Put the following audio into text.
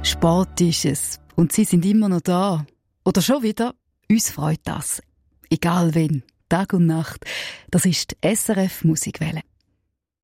Sport ist es und sie sind immer noch da. Oder schon wieder, uns freut das. Egal wen, Tag und Nacht, das ist die SRF Musikwelle.